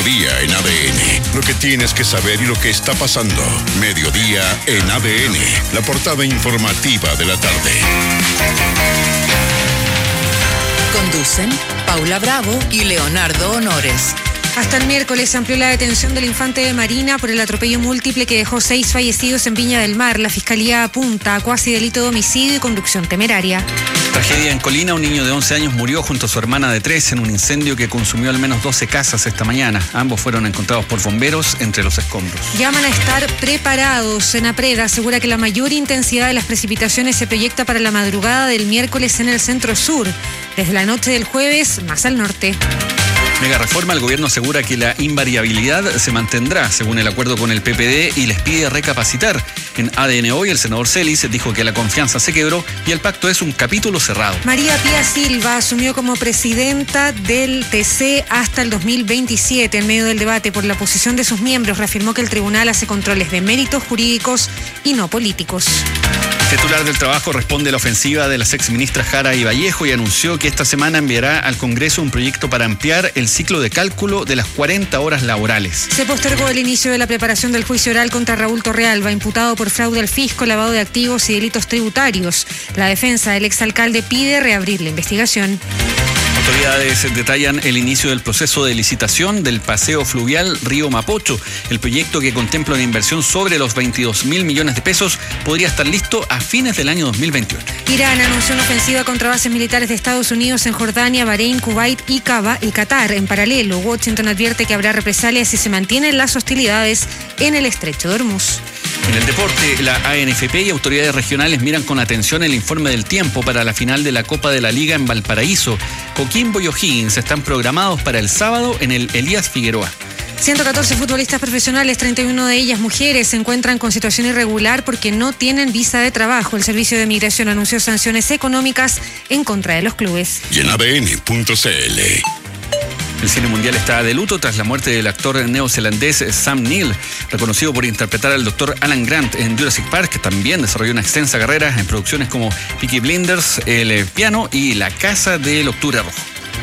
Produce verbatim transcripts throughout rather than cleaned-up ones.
Mediodía en A D N. Lo que tienes que saber y lo que está pasando. Mediodía en A D N. La portada informativa de la tarde. Conducen Paula Bravo y Leonardo Honores. Hasta el miércoles se amplió la detención del infante de Marina por el atropello múltiple que dejó seis fallecidos en Viña del Mar. La Fiscalía apunta a cuasi delito de homicidio y conducción temeraria. Tragedia en Colina. Un niño de once años murió junto a su hermana de tres en un incendio que consumió al menos doce casas esta mañana. Ambos fueron encontrados por bomberos entre los escombros. Llaman a estar preparados. Senapreda asegura que la mayor intensidad de las precipitaciones se proyecta para la madrugada del miércoles en el centro sur. Desde la noche del jueves, más al norte. Mega reforma. El gobierno asegura que la invariabilidad se mantendrá según el acuerdo con el P P D y les pide recapacitar. En A D N Hoy, el senador Celis dijo que la confianza se quebró y el pacto es un capítulo cerrado. María Pía Silva asumió como presidenta del T C hasta el dos mil veintisiete. En medio del debate por la posición de sus miembros, reafirmó que el tribunal hace controles de méritos jurídicos y no políticos. El titular del Trabajo responde a la ofensiva de las exministras Jara y Vallejo y anunció que esta semana enviará al Congreso un proyecto para ampliar el ciclo de cálculo de las cuarenta horas laborales. Se postergó el inicio de la preparación del juicio oral contra Raúl Torrealba, imputado por fraude al fisco, lavado de activos y delitos tributarios. La defensa del exalcalde pide reabrir la investigación. Autoridades detallan el inicio del proceso de licitación del paseo fluvial Río Mapocho. El proyecto, que contempla una inversión sobre los veintidós mil millones de pesos, podría estar listo a fines del año dos mil veintiocho. Irán anunció una ofensiva contra bases militares de Estados Unidos en Jordania, Bahrein, Kuwait y Qatar. En paralelo, Washington advierte que habrá represalias si se mantienen las hostilidades en el estrecho de Hormuz. En el deporte, la A N F P y autoridades regionales miran con atención el informe del tiempo para la final de la Copa de la Liga en Valparaíso. Coquimbo y O'Higgins están programados para el sábado en el Elías Figueroa. ciento catorce futbolistas profesionales, treinta y uno de ellas mujeres, se encuentran con situación irregular porque no tienen visa de trabajo. El Servicio de Migración anunció sanciones económicas en contra de los clubes. Y en A D N punto C L. El cine mundial está de luto tras la muerte del actor neozelandés Sam Neill, reconocido por interpretar al doctor Alan Grant en Jurassic Park, que también desarrolló una extensa carrera en producciones como Peaky Blinders, El Piano y La Casa del Octubre Rojo.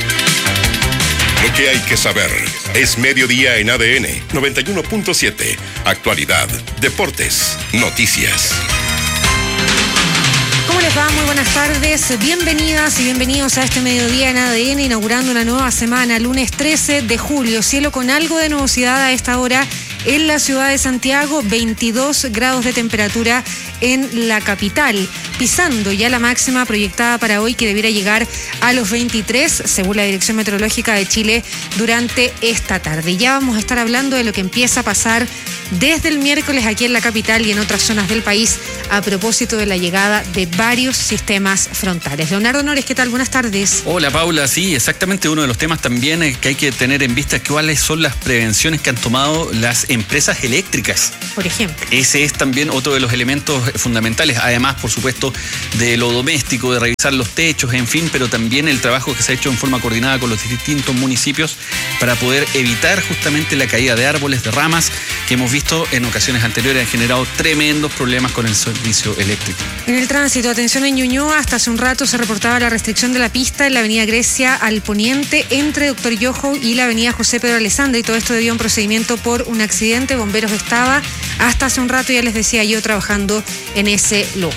Lo que hay que saber es Mediodía en A D N noventa y uno punto siete. Actualidad, deportes, noticias. ¿Cómo les va? Muy buenas tardes. Bienvenidas y bienvenidos a este Mediodía en A D N, inaugurando una nueva semana, lunes trece de julio. Cielo con algo de nubosidad a esta hora en la ciudad de Santiago, veintidós grados de temperatura en la capital, pisando ya la máxima proyectada para hoy, que debiera llegar a los veintitrés, según la Dirección Meteorológica de Chile, durante esta tarde. Ya vamos a estar hablando de lo que empieza a pasar desde el miércoles aquí en la capital y en otras zonas del país a propósito de la llegada de varios sistemas frontales. Leonardo Honores, ¿qué tal? Buenas tardes. Hola, Paula. Sí, exactamente, uno de los temas también que hay que tener en vista es cuáles son las prevenciones que han tomado las empresas eléctricas. Por ejemplo. Ese es también otro de los elementos fundamentales, además, por supuesto, de lo doméstico, de revisar los techos, en fin, pero también el trabajo que se ha hecho en forma coordinada con los distintos municipios para poder evitar justamente la caída de árboles, de ramas, que hemos visto en ocasiones anteriores, han generado tremendos problemas con el servicio eléctrico. En el tránsito, atención en Ñuñoa, hasta hace un rato se reportaba la restricción de la pista en la avenida Grecia al poniente entre Doctor Yoho y la avenida José Pedro Alessandra, y todo esto debido a un procedimiento por un accidente. Bomberos estaba hasta hace un rato, ya les decía yo, trabajando en ese lugar.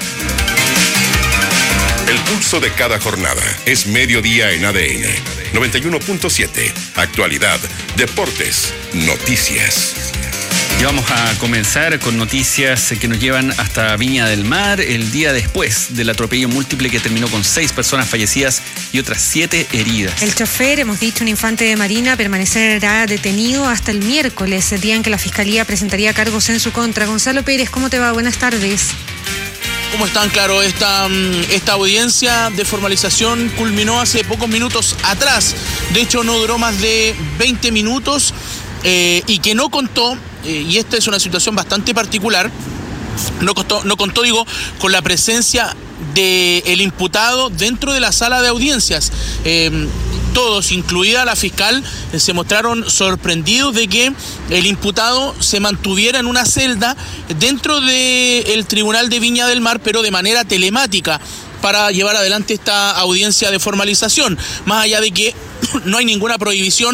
El pulso de cada jornada es Mediodía en A D N noventa y uno punto siete. Actualidad, deportes, noticias. Y vamos a comenzar con noticias que nos llevan hasta Viña del Mar, el día después del atropello múltiple que terminó con seis personas fallecidas y otras siete heridas. El chofer, hemos dicho, un infante de Marina, permanecerá detenido hasta el miércoles, el día en que la Fiscalía presentaría cargos en su contra. Gonzalo Pérez, ¿cómo te va? Buenas tardes. ¿Cómo están? Claro, esta, esta audiencia de formalización culminó hace pocos minutos atrás. De hecho, no duró más de veinte minutos eh, y que no contó, eh, y esta es una situación bastante particular, no, costó, no contó, digo, con la presencia del imputado dentro de la sala de audiencias. Eh, Todos, incluida la fiscal, se mostraron sorprendidos de que el imputado se mantuviera en una celda dentro del Tribunal de Viña del Mar, pero de manera telemática, para llevar adelante esta audiencia de formalización. Más allá de que no hay ninguna prohibición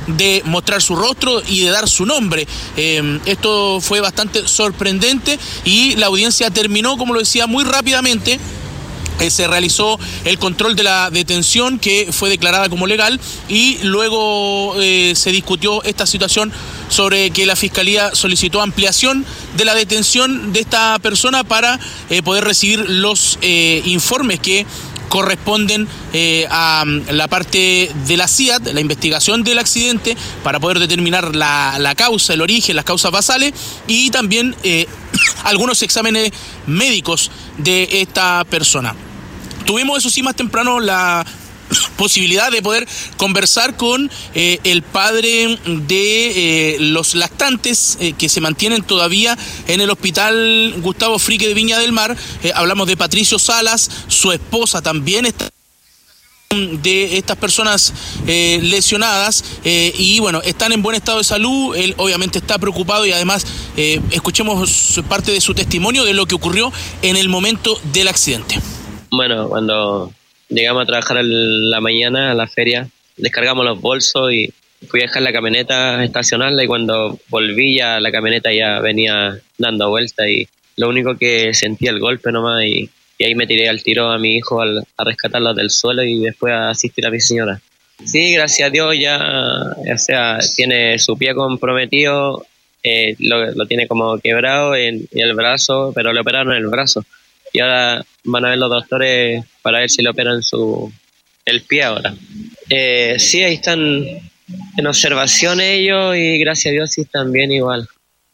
de mostrar su rostro y de dar su nombre. Eh, esto fue bastante sorprendente y la audiencia terminó, como lo decía, muy rápidamente. Eh, se realizó el control de la detención, que fue declarada como legal, y luego eh, se discutió esta situación sobre que la Fiscalía solicitó ampliación de la detención de esta persona para eh, poder recibir los eh, informes que corresponden eh, a la parte de la C I A T, la investigación del accidente, para poder determinar la, la causa, el origen, las causas basales, y también eh, algunos exámenes médicos de esta persona. Tuvimos, eso sí, más temprano la posibilidad de poder conversar con eh, el padre de eh, los lactantes eh, que se mantienen todavía en el hospital Gustavo Frique de Viña del Mar. Eh, hablamos de Patricio Salas, su esposa también está de estas personas eh, lesionadas eh, y bueno, están en buen estado de salud. Él obviamente está preocupado y además eh, escuchemos parte de su testimonio de lo que ocurrió en el momento del accidente. Bueno, cuando llegamos a trabajar en la mañana a la feria, descargamos los bolsos y fui a dejar la camioneta, a estacionarla, y cuando volví ya la camioneta ya venía dando vuelta y lo único que sentí el golpe nomás, y, y ahí me tiré al tiro a mi hijo al, a rescatarlo del suelo y después a asistir a mi señora. Sí, gracias a Dios ya, o sea, tiene su pie comprometido, eh, lo, lo tiene como quebrado en, en el brazo, pero le operaron el brazo. Y ahora van a ver los doctores para ver si le operan su el pie ahora. Eh, sí, ahí están en observación ellos y gracias a Dios sí están bien igual.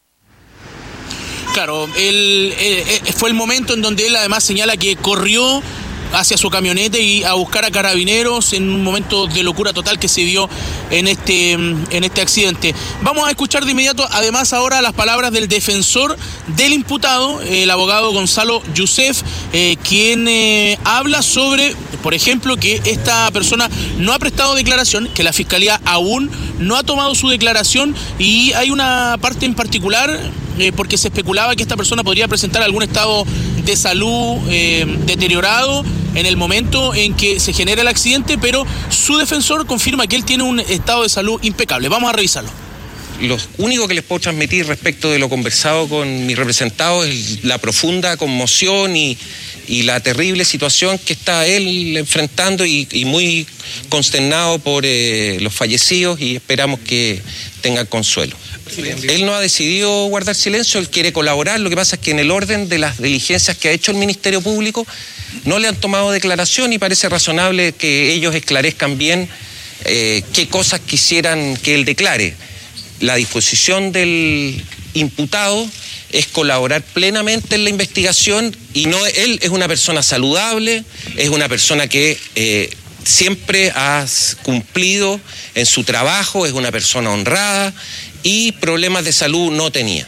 Claro, él, él, él, fue el momento en donde él además señala que corrió hacia su camioneta y a buscar a carabineros en un momento de locura total que se dio en este, en este accidente. Vamos a escuchar de inmediato además ahora las palabras del defensor del imputado, el abogado Gonzalo Youssef, eh, quien eh, habla sobre, por ejemplo, que esta persona no ha prestado declaración, que la Fiscalía aún no ha tomado su declaración, y hay una parte en particular eh, porque se especulaba que esta persona podría presentar algún estado de salud eh, deteriorado en el momento en que se genera el accidente, pero su defensor confirma que él tiene un estado de salud impecable. Vamos a revisarlo. Lo único que les puedo transmitir respecto de lo conversado con mi representado es la profunda conmoción y, y la terrible situación que está él enfrentando y, y muy consternado por eh, los fallecidos, y esperamos que tengan consuelo. Él no ha decidido guardar silencio, él quiere colaborar. Lo que pasa es que en el orden de las diligencias que ha hecho el Ministerio Público no le han tomado declaración, y parece razonable que ellos esclarezcan bien eh, qué cosas quisieran que él declare. La disposición del imputado es colaborar plenamente en la investigación, y no, él es una persona saludable, es una persona que eh, siempre ha cumplido en su trabajo, es una persona honrada y problemas de salud no tenía.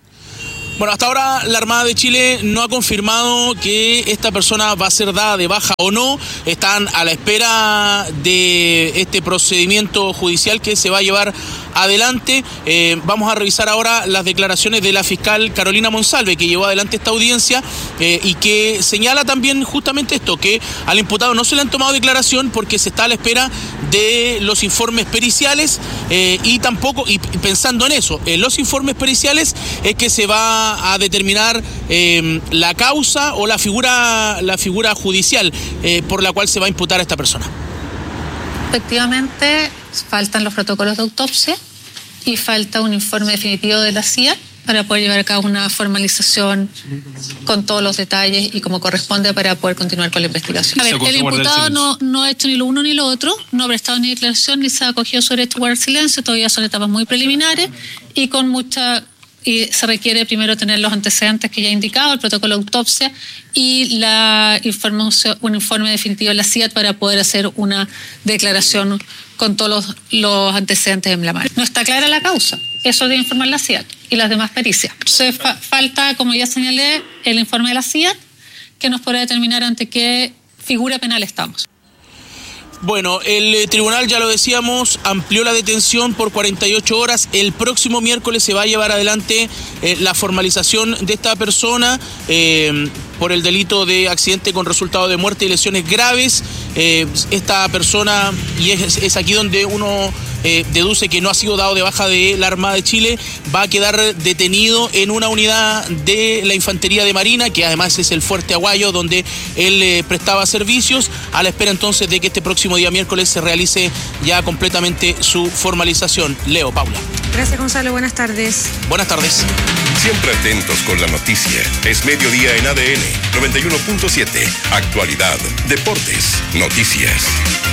Bueno, hasta ahora la Armada de Chile no ha confirmado que esta persona va a ser dada de baja o no. Están a la espera de este procedimiento judicial que se va a llevar adelante. Eh, vamos a revisar ahora las declaraciones de la fiscal Carolina Monsalve, que llevó adelante esta audiencia eh, y que señala también justamente esto, que al imputado no se le han tomado declaración porque se está a la espera de los informes periciales eh, y tampoco, y pensando en eso, en los informes periciales es que se va a determinar eh, la causa o la figura, la figura judicial eh, por la cual se va a imputar a esta persona. Efectivamente, faltan los protocolos de autopsia y falta un informe definitivo de la C I A para poder llevar a cabo una formalización con todos los detalles y como corresponde para poder continuar con la investigación. A ver, el imputado no, no ha hecho ni lo uno ni lo otro, no ha prestado ni declaración ni se ha acogido sobre este guardar silencio, todavía son etapas muy preliminares y con mucha... y se requiere primero tener los antecedentes que ya he indicado, el protocolo de autopsia y la información, un informe definitivo de la C I A T para poder hacer una declaración con todos los, los antecedentes en la mano. No está clara la causa, eso debe informar la C I A T y las demás pericias. Entonces fa- falta, como ya señalé, el informe de la C I A T que nos podrá determinar ante qué figura penal estamos. Bueno, el eh, tribunal, ya lo decíamos, amplió la detención por cuarenta y ocho horas. El próximo miércoles se va a llevar adelante eh, la formalización de esta persona eh, por el delito de accidente con resultado de muerte y lesiones graves. Eh, esta persona, y es, es aquí donde uno eh, deduce que no ha sido dado de baja de la Armada de Chile, va a quedar detenido en una unidad de la Infantería de Marina, que además es el Fuerte Aguayo, donde él eh, prestaba servicios, a la espera entonces de que este próximo día miércoles se realice ya completamente su formalización. Leo, Paula. Gracias, Gonzalo. Buenas tardes. Buenas tardes. Siempre atentos con la noticia. Es mediodía en A D N noventa y uno punto siete. Actualidad, deportes, noticias.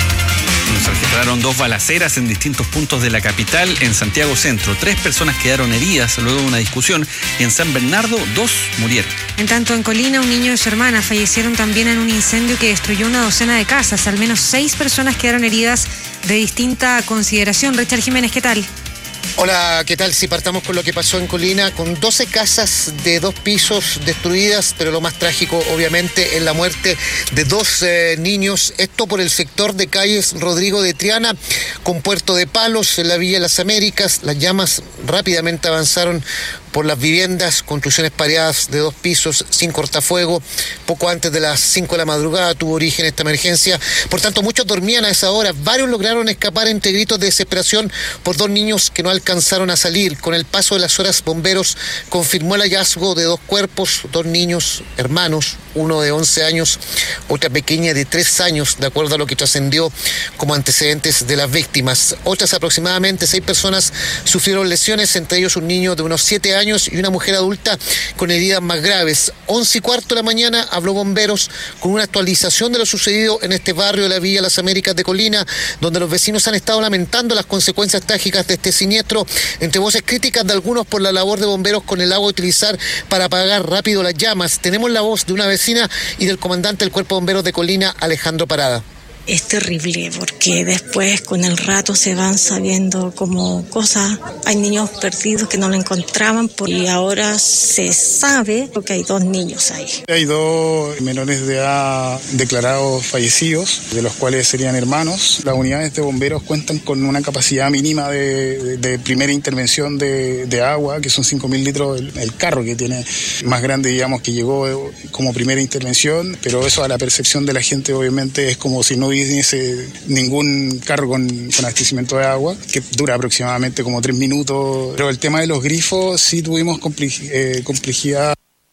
Se registraron dos balaceras en distintos puntos de la capital. En Santiago Centro, tres personas quedaron heridas luego de una discusión. Y en San Bernardo, dos murieron. En tanto, en Colina, un niño y su hermana fallecieron también en un incendio que destruyó una docena de casas. Al menos seis personas quedaron heridas de distinta consideración. Richard Jiménez, ¿qué tal? Hola, ¿qué tal? Si partamos con lo que pasó en Colina, con doce casas de dos pisos destruidas, pero lo más trágico, obviamente, es la muerte de dos eh, niños. Esto por el sector de calles Rodrigo de Triana, con Puerto de Palos, en la Villa Las Américas. Las llamas rápidamente avanzaron por las viviendas, construcciones pareadas de dos pisos, sin cortafuego. Poco antes de las cinco de la madrugada tuvo origen esta emergencia. Por tanto, muchos dormían a esa hora. Varios lograron escapar entre gritos de desesperación por dos niños que no alcanzaron a salir. Con el paso de las horas, bomberos confirmó el hallazgo de dos cuerpos, dos niños hermanos, uno de once años, otra pequeña de tres años, de acuerdo a lo que trascendió como antecedentes de las víctimas. Otras aproximadamente seis personas sufrieron lesiones, entre ellos un niño de unos siete años y una mujer adulta con heridas más graves. Once y cuarto de la mañana habló bomberos con una actualización de lo sucedido en este barrio de la Villa Las Américas de Colina, donde los vecinos han estado lamentando las consecuencias trágicas de este siniestro, entre voces críticas de algunos por la labor de bomberos con el agua a utilizar para apagar rápido las llamas. Tenemos la voz de una vecina y del comandante del Cuerpo de Bomberos de Colina, Alejandro Parada. Es terrible porque después con el rato se van sabiendo como cosas. Hay niños perdidos que no lo encontraban y ahora se sabe que hay dos niños ahí. Hay dos menores de edad declarados fallecidos, de los cuales serían hermanos. Las unidades de bomberos cuentan con una capacidad mínima de, de, de primera intervención de, de agua, que son cinco mil litros el, el carro que tiene más grande, digamos, que llegó como primera intervención, pero eso a la percepción de la gente obviamente es como si no hubiese ningún carro con, con abastecimiento de agua, que dura aproximadamente como tres minutos. Pero el tema de los grifos sí tuvimos compleji- eh, complejidad.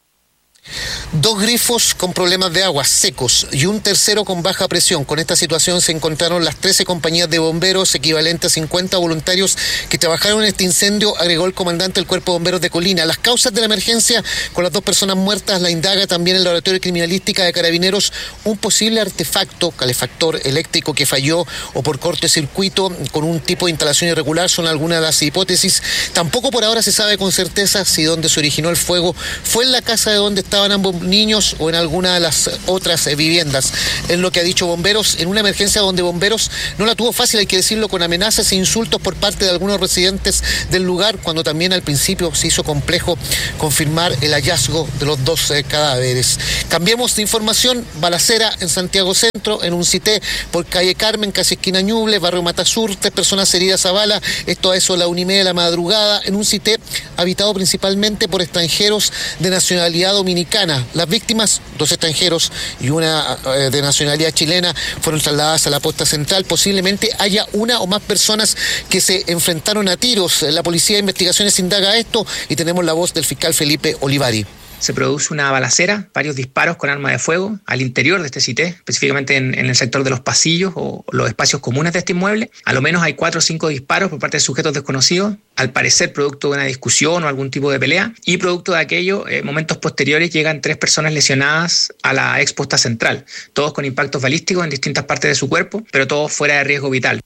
Dos grifos con problemas de agua secos y un tercero con baja presión. Con esta situación se encontraron las trece compañías de bomberos, equivalente a cincuenta voluntarios que trabajaron en este incendio, agregó el comandante del Cuerpo de Bomberos de Colina. Las causas de la emergencia con las dos personas muertas la indaga también el Laboratorio de Criminalística de Carabineros. Un posible artefacto, calefactor eléctrico que falló o por cortocircuito con un tipo de instalación irregular son algunas de las hipótesis. Tampoco por ahora se sabe con certeza si donde se originó el fuego fue en la casa de donde estaban ambos niños o en alguna de las otras eh, viviendas. Es lo que ha dicho bomberos en una emergencia donde bomberos no la tuvo fácil, hay que decirlo, con amenazas e insultos por parte de algunos residentes del lugar, cuando también al principio se hizo complejo confirmar el hallazgo de los dos eh, cadáveres. Cambiemos de información. Balacera en Santiago Centro, en un cité por calle Carmen, casi esquina Ñuble, barrio Matasur, tres personas heridas a bala, esto a eso a la una y media de la madrugada, en un cité habitado principalmente por extranjeros de nacionalidad dominicana. Las víctimas, dos extranjeros y una eh, de nacionalidad chilena, fueron trasladadas a la posta central. Posiblemente haya una o más personas que se enfrentaron a tiros. La Policía de Investigaciones indaga esto y tenemos la voz del fiscal Felipe Olivari. Se produce una balacera, varios disparos con arma de fuego al interior de este cité, específicamente en, en el sector de los pasillos o los espacios comunes de este inmueble. A lo menos hay cuatro o cinco disparos por parte de sujetos desconocidos, al parecer producto de una discusión o algún tipo de pelea, y producto de aquello, eh, momentos posteriores llegan tres personas lesionadas a la exposta central, todos con impactos balísticos en distintas partes de su cuerpo, pero todos fuera de riesgo vital.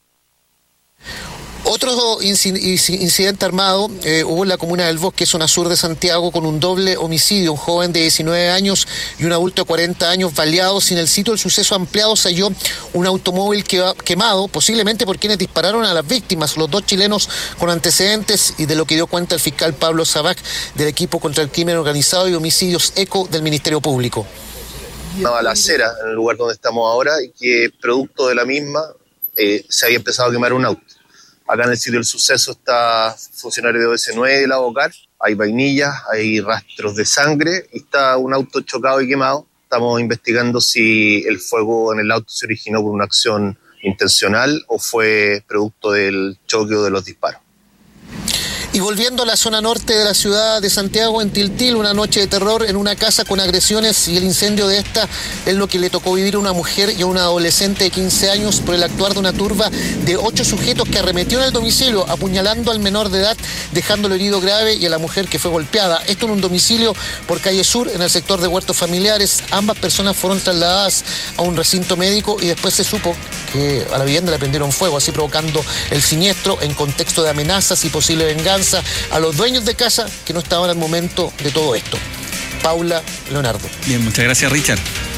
Otro incidente armado eh, hubo en la comuna del Bosque, zona sur de Santiago, con un doble homicidio. Un joven de diecinueve años y un adulto de cuarenta años baleados. En el sitio del suceso ampliado se halló un automóvil que, quemado, posiblemente por quienes dispararon a las víctimas, los dos chilenos con antecedentes, y de lo que dio cuenta el fiscal Pablo Sabac del equipo contra el crimen organizado y homicidios ECO del Ministerio Público. Una balacera en el lugar donde estamos ahora y que producto de la misma eh, se había empezado a quemar un auto. Acá en el sitio del suceso está funcionario de O S nueve de la Bocar, hay vainillas, hay rastros de sangre y está un auto chocado y quemado. Estamos investigando si el fuego en el auto se originó por una acción intencional o fue producto del choque o de los disparos. Y volviendo a la zona norte de la ciudad de Santiago, en Tiltil, una noche de terror en una casa con agresiones y el incendio de esta es lo que le tocó vivir a una mujer y a una adolescente de quince años por el actuar de una turba de ocho sujetos que arremetió en el domicilio, apuñalando al menor de edad, dejándolo herido grave, y a la mujer que fue golpeada. Esto en un domicilio por calle Sur, en el sector de Huertos Familiares. Ambas personas fueron trasladadas a un recinto médico y después se supo que a la vivienda le prendieron fuego, así provocando el siniestro en contexto de amenazas y posible venganza a los dueños de casa que no estaban al momento de todo esto. Paula, Leonardo. Bien, muchas gracias, Richard.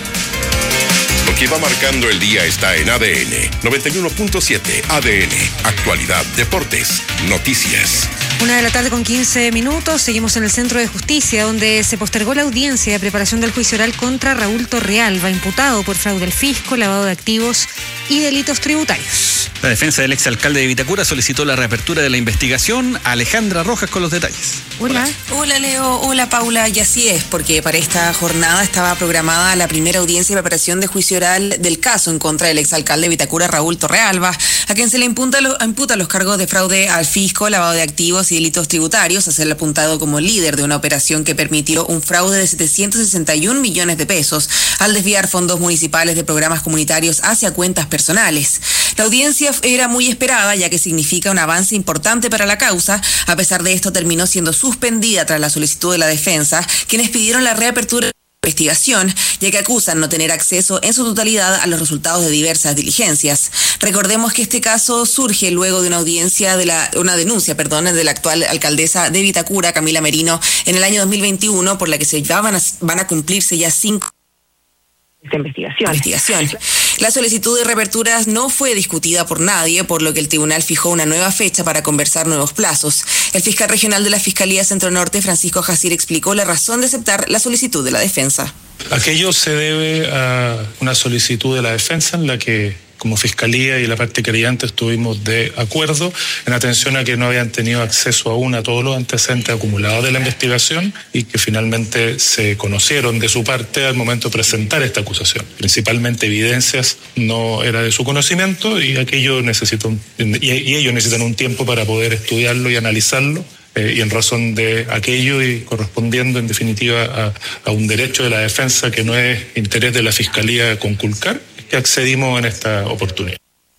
Lo que va marcando el día está en A D N noventa y uno punto siete. A D N, actualidad, deportes, noticias. Una de la tarde con quince minutos, seguimos en el Centro de Justicia, donde se postergó la audiencia de preparación del juicio oral contra Raúl Torrealba, imputado por fraude al fisco, lavado de activos y delitos tributarios. La defensa del exalcalde de Vitacura solicitó la reapertura de la investigación. Alejandra Rojas con los detalles. Hola. Hola, Leo. Hola, Paula. Y así es, porque para esta jornada estaba programada la primera audiencia de preparación de juicio oral del caso en contra del exalcalde de Vitacura, Raúl Torrealba, a quien se le imputa, lo, imputa los cargos de fraude al fisco, lavado de activos y delitos tributarios, a ser apuntado como líder de una operación que permitió un fraude de setecientos sesenta y un millones de pesos al desviar fondos municipales de programas comunitarios hacia cuentas personales. La audiencia era muy esperada, ya que significa un avance importante para la causa. A pesar de esto, terminó siendo suspendida tras la solicitud de la defensa, quienes pidieron la reapertura de la investigación, ya que acusan no tener acceso en su totalidad a los resultados de diversas diligencias. Recordemos que este caso surge luego de una audiencia de la, una denuncia, perdón, de la actual alcaldesa de Vitacura, Camila Merino, en el año dos mil veintiuno, por la que se van a, van a cumplirse ya cinco esta investigación. investigación. La solicitud de reaperturas no fue discutida por nadie, por lo que el tribunal fijó una nueva fecha para conversar nuevos plazos. El fiscal regional de la Fiscalía Centro Norte, Francisco Jacir, explicó la razón de aceptar la solicitud de la defensa. Aquello se debe a una solicitud de la defensa en la que, como Fiscalía y la parte querellante, estuvimos de acuerdo en atención a que no habían tenido acceso aún a todos los antecedentes acumulados de la investigación y que finalmente se conocieron de su parte al momento de presentar esta acusación. Principalmente evidencias no era de su conocimiento y aquello necesita un, y, y ellos necesitan un tiempo para poder estudiarlo y analizarlo. Eh, y en razón de aquello y correspondiendo en definitiva a, a un derecho de la defensa que no es interés de la Fiscalía conculcar, que accedimos en esta oportunidad.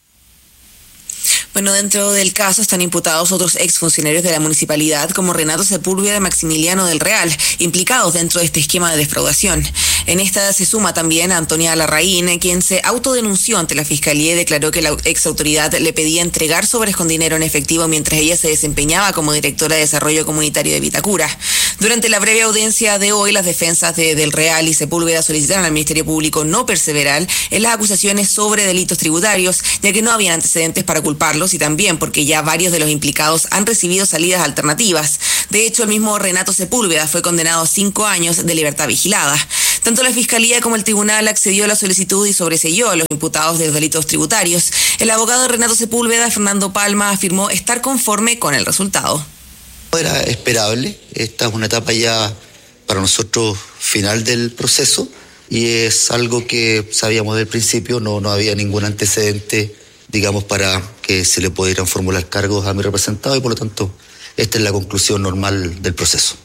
Bueno, dentro del caso están imputados otros exfuncionarios de la municipalidad, como Renato Sepúlveda y Maximiliano del Real, implicados dentro de este esquema de defraudación. En esta se suma también a Antonia Larraín, quien se autodenunció ante la Fiscalía y declaró que la exautoridad le pedía entregar sobres con dinero en efectivo mientras ella se desempeñaba como directora de Desarrollo Comunitario de Vitacura. Durante la breve audiencia de hoy, las defensas de Del Real y Sepúlveda solicitaron al Ministerio Público no perseverar en las acusaciones sobre delitos tributarios, ya que no habían antecedentes para culparlos, y también porque ya varios de los implicados han recibido salidas alternativas. De hecho, el mismo Renato Sepúlveda fue condenado a cinco años de libertad vigilada. Tanto la Fiscalía como el Tribunal accedió a la solicitud y sobreseyó a los imputados de los delitos tributarios. El abogado de Renato Sepúlveda, Fernando Palma, afirmó estar conforme con el resultado. Era esperable, esta es una etapa ya para nosotros final del proceso y es algo que sabíamos del principio, no, no había ningún antecedente, digamos, para que se le pudieran formular cargos a mi representado y por lo tanto esta es la conclusión normal del proceso.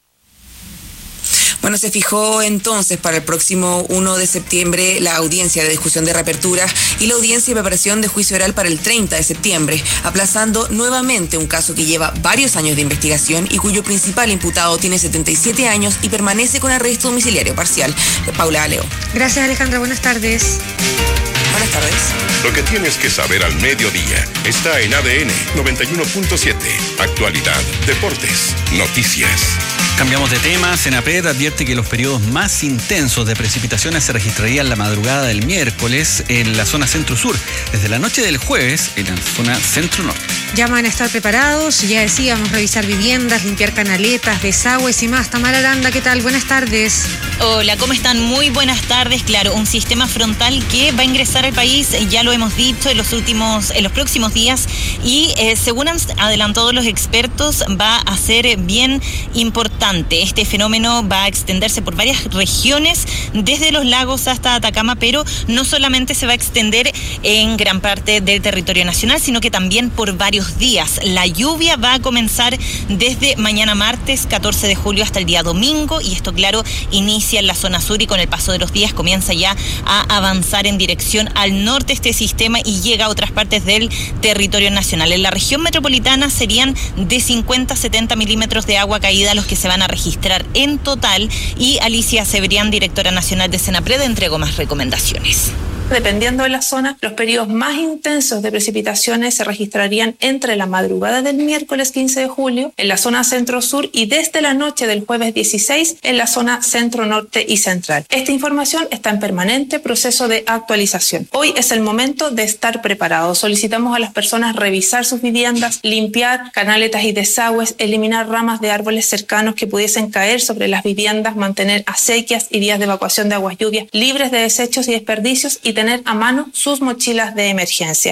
Bueno, se fijó entonces para el próximo primero de septiembre la audiencia de discusión de reapertura y la audiencia de preparación de juicio oral para el treinta de septiembre, aplazando nuevamente un caso que lleva varios años de investigación y cuyo principal imputado tiene setenta y siete años y permanece con arresto domiciliario parcial. Paula Aleo. Gracias, Alejandra. Buenas tardes. Buenas tardes. Lo que tienes que saber al mediodía está en A D N noventa y uno punto siete. Actualidad, deportes, noticias. Cambiamos de tema. Senapred advierte que los periodos más intensos de precipitaciones se registrarían la madrugada del miércoles en la zona centro-sur, desde la noche del jueves en la zona centro-norte. llaman a estar preparados. Ya decíamos, revisar viviendas, limpiar canaletas, desagües y más. Tamara Aranda, ¿qué tal? Buenas tardes. Hola, ¿cómo están? Muy buenas tardes. Claro, un sistema frontal que va a ingresar al país, ya lo hemos dicho, en los últimos, en los próximos días y eh, según han adelantado los expertos, va a ser bien importante. Este fenómeno va a extenderse por varias regiones, desde los lagos hasta Atacama, pero no solamente se va a extender en gran parte del territorio nacional, sino que también por varios días. La lluvia va a comenzar desde mañana martes catorce de julio hasta el día domingo, y esto, claro, inicia en la zona sur y con el paso de los días comienza ya a avanzar en dirección al norte este sistema y llega a otras partes del territorio nacional. En la región metropolitana serían de cincuenta a setenta milímetros de agua caída los que se van a registrar en total, y Alicia Cebrián, directora nacional de Senapred, entregó más recomendaciones. Dependiendo de la zona, los periodos más intensos de precipitaciones se registrarían entre la madrugada del miércoles quince de julio en la zona centro-sur y desde la noche del jueves dieciséis en la zona centro-norte y central. Esta información está en permanente proceso de actualización. Hoy es el momento de estar preparados. Solicitamos a las personas revisar sus viviendas, limpiar canaletas y desagües, eliminar ramas de árboles cercanos que pudiesen caer sobre las viviendas, mantener acequias y vías de evacuación de aguas lluvias libres de desechos y desperdicios y tener a mano sus mochilas de emergencia.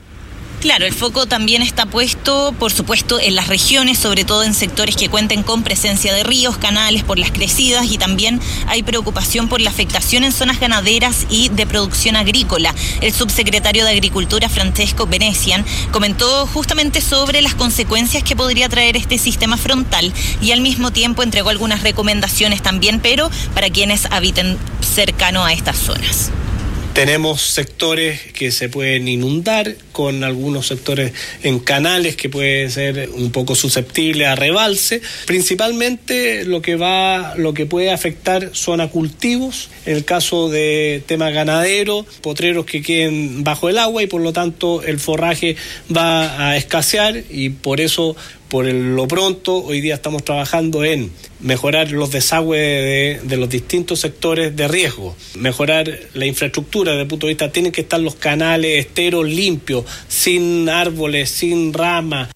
Claro, el foco también está puesto, por supuesto, en las regiones, sobre todo en sectores que cuenten con presencia de ríos, canales, por las crecidas, y también hay preocupación por la afectación en zonas ganaderas y de producción agrícola. El subsecretario de Agricultura, Francesco Venecian, comentó justamente sobre las consecuencias que podría traer este sistema frontal y al mismo tiempo entregó algunas recomendaciones también, pero para quienes habiten cercano a estas zonas. Tenemos sectores que se pueden inundar, con algunos sectores en canales que pueden ser un poco susceptibles a rebalse. Principalmente lo que va, lo que puede afectar son a cultivos, en el caso de tema ganadero, potreros que queden bajo el agua, y por lo tanto el forraje va a escasear, y por eso, por lo pronto, hoy día estamos trabajando en mejorar los desagües de, de los distintos sectores de riesgo, mejorar la infraestructura desde el punto de vista, tienen que estar los canales esteros limpios, sin árboles, sin ramas.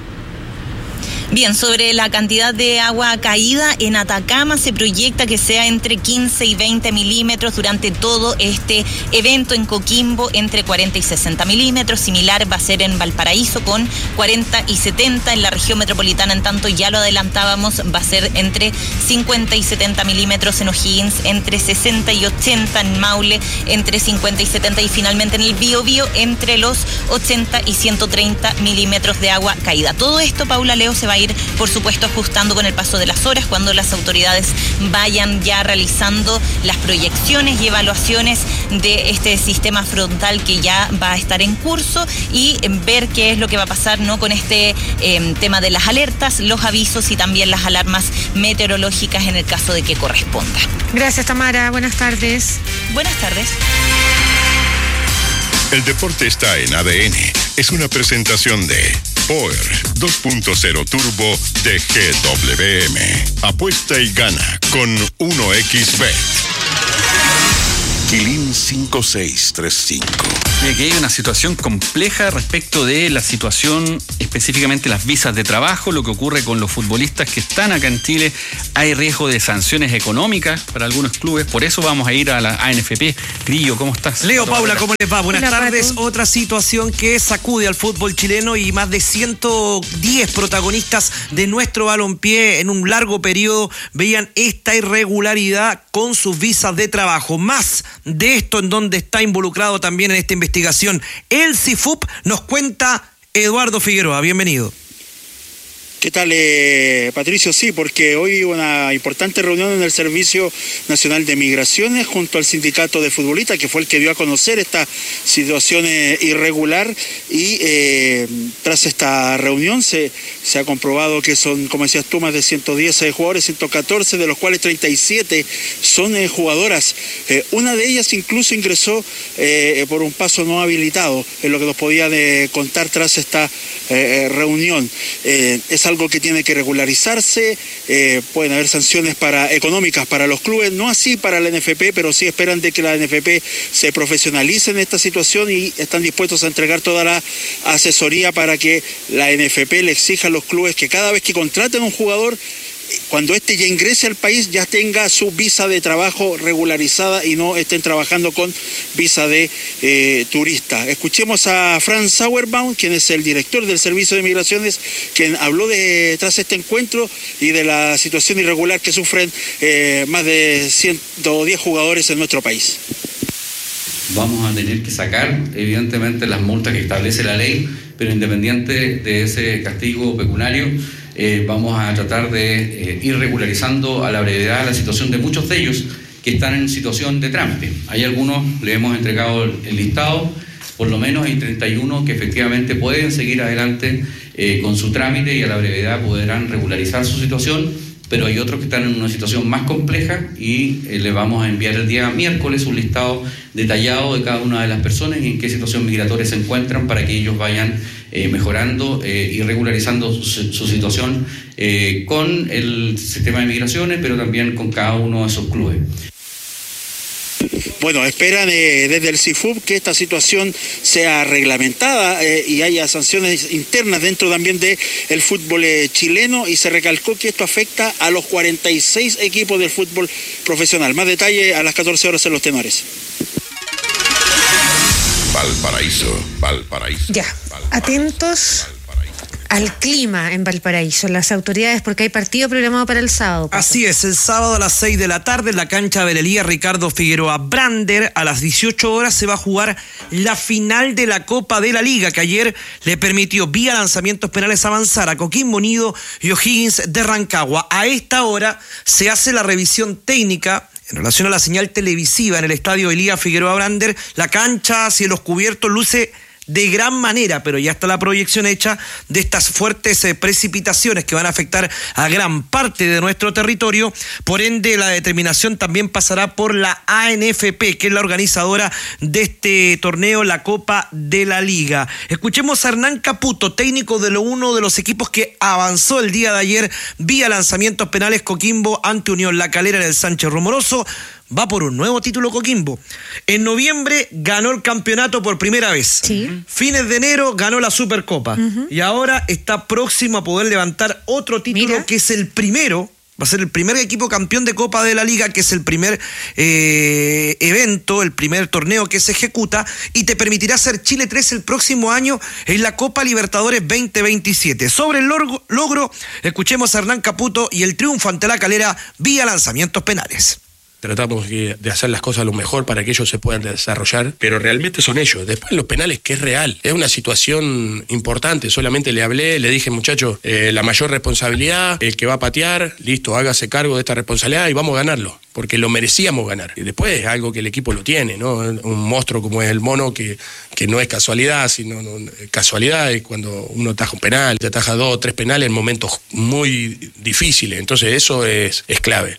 Bien, sobre la cantidad de agua caída en Atacama, se proyecta que sea entre quince y veinte milímetros durante todo este evento. En Coquimbo entre cuarenta y sesenta milímetros, similar va a ser en Valparaíso con cuarenta y setenta, en la región metropolitana, en tanto ya lo adelantábamos, va a ser entre cincuenta y setenta milímetros en O'Higgins, entre sesenta y ochenta en Maule, entre cincuenta y setenta, y finalmente en el Biobío entre los ochenta y ciento treinta milímetros de agua caída. Todo esto, Paula, Leo, se va a ir, por supuesto, ajustando con el paso de las horas, cuando las autoridades vayan ya realizando las proyecciones y evaluaciones de este sistema frontal que ya va a estar en curso, y ver qué es lo que va a pasar, ¿no?, con este eh, tema de las alertas, los avisos y también las alarmas meteorológicas en el caso de que corresponda. Gracias, Tamara. Buenas tardes. Buenas tardes. El deporte está en A D N. Es una presentación de Power dos punto cero Turbo de G W M. Apuesta y gana con uno equis bet. Quilín cinco seis tres cinco. Mira, que hay una situación compleja respecto de la situación, específicamente las visas de trabajo, lo que ocurre con los futbolistas que están acá en Chile. Hay riesgo de sanciones económicas para algunos clubes, por eso vamos a ir a la A N F P. Grillo, ¿cómo estás? Leo, Paula, ¿cómo les va? Buenas Hola, tardes. Pato. Otra situación que sacude al fútbol chileno, y más de ciento diez protagonistas de nuestro balompié en un largo periodo veían esta irregularidad con sus visas de trabajo. Más de esto, en donde está involucrado también en esta investigación el C I F U P, nos cuenta Eduardo Figueroa. Bienvenido. ¿Qué tal, eh, Patricio? Sí, porque hoy hubo una importante reunión en el Servicio Nacional de Migraciones junto al sindicato de futbolistas, que fue el que dio a conocer esta situación eh, irregular, y eh, tras esta reunión se, se ha comprobado que son, como decías tú, más de ciento diez jugadores, ciento catorce, de los cuales treinta y siete son eh, jugadoras. Eh, una de ellas incluso ingresó eh, por un paso no habilitado, en lo que nos podían eh, contar tras esta eh, reunión. Eh, esa algo que tiene que regularizarse, eh, pueden haber sanciones para, económicas para los clubes, no así para la N F P, pero sí esperan de que la N F P se profesionalice en esta situación y están dispuestos a entregar toda la asesoría para que la N F P le exija a los clubes que cada vez que contraten a un jugador, cuando éste ya ingrese al país, ya tenga su visa de trabajo regularizada y no estén trabajando con visa de eh, turista. Escuchemos a Franz Sauerbaum, quien es el director del Servicio de Migraciones, quien habló de tras este encuentro y de la situación irregular que sufren eh, más de ciento diez jugadores en nuestro país. Vamos a tener que sacar, evidentemente, las multas que establece la ley, pero independiente de ese castigo pecuniario, eh, vamos a tratar de eh, ir regularizando a la brevedad la situación de muchos de ellos que están en situación de trámite. Hay algunos, le hemos entregado el, el listado, por lo menos hay treinta y uno que efectivamente pueden seguir adelante eh, con su trámite y a la brevedad podrán regularizar su situación, pero hay otros que están en una situación más compleja y eh, le vamos a enviar el día miércoles un listado detallado de cada una de las personas y en qué situación migratoria se encuentran para que ellos vayan eh, mejorando eh, y regularizando su, su situación eh, con el sistema de migraciones, pero también con cada uno de esos clubes. Bueno, esperan eh, desde el C I F U B que esta situación sea reglamentada eh, y haya sanciones internas dentro también del fútbol eh, chileno, y se recalcó que esto afecta a los cuarenta y seis equipos del fútbol profesional. Más detalle a las catorce horas en Los Tenores. Valparaíso, Valparaíso. Ya, Valparaíso, atentos al clima en Valparaíso, las autoridades, porque hay partido programado para el sábado. Pato. Así es, el sábado a las seis de la tarde en la cancha de Belelía Ricardo Figueroa Brander, a las dieciocho horas se va a jugar la final de la Copa de la Liga, que ayer le permitió vía lanzamientos penales avanzar a Coquimbo Unido y O'Higgins de Rancagua. A esta hora se hace la revisión técnica en relación a la señal televisiva en el estadio Elías Figueroa Brander. La cancha, cielos cubiertos, luce de gran manera, pero ya está la proyección hecha de estas fuertes eh, precipitaciones que van a afectar a gran parte de nuestro territorio. Por ende, la determinación también pasará por la A N F P, que es la organizadora de este torneo, la Copa de la Liga. Escuchemos a Hernán Caputo, técnico de lo uno de los equipos que avanzó el día de ayer vía lanzamientos penales Coquimbo ante Unión La Calera en el Sánchez Rumoroso. Va por un nuevo título Coquimbo. En noviembre ganó el campeonato por primera vez. Sí. Fines de enero ganó la Supercopa. Uh-huh. Y ahora está próximo a poder levantar otro título. Mira, que es el primero. Va a ser el primer equipo campeón de Copa de la Liga, que es el primer eh, evento, el primer torneo que se ejecuta, y te permitirá ser Chile tres el próximo año en la Copa Libertadores veinte veintisiete. Sobre el logro, logro escuchemos a Hernán Caputo y el triunfo ante La Calera vía lanzamientos penales. Tratamos de hacer las cosas lo mejor para que ellos se puedan desarrollar, pero realmente son ellos. Después los penales, que es real, es una situación importante. Solamente le hablé, le dije, muchachos, eh, la mayor responsabilidad, el que va a patear, listo, hágase cargo de esta responsabilidad y vamos a ganarlo, porque lo merecíamos ganar. Y después es algo que el equipo lo tiene, ¿no? Un monstruo como es el Mono, que, que no es casualidad, sino no, casualidad es cuando uno ataja un penal, te ataja dos o tres penales en momentos muy difíciles. Entonces eso es, es clave.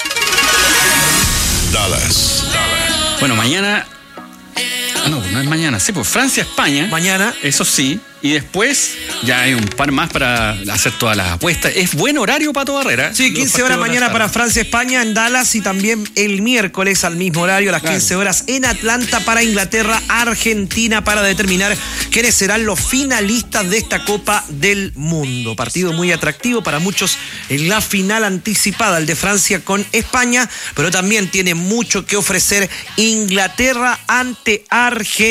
Dallas. Bueno, mañana... Ah, no, no es mañana. Sí, pues Francia-España. Mañana. Eso sí. Y después ya hay un par más para hacer todas las apuestas. Es buen horario, Pato Barrera. Sí, quince horas mañana para Francia-España en Dallas, y también el miércoles al mismo horario, a las quince horas en Atlanta para Inglaterra-Argentina, para determinar quiénes serán los finalistas de esta Copa del Mundo. Partido muy atractivo para muchos en la final anticipada, el de Francia con España, pero también tiene mucho que ofrecer Inglaterra ante Argentina.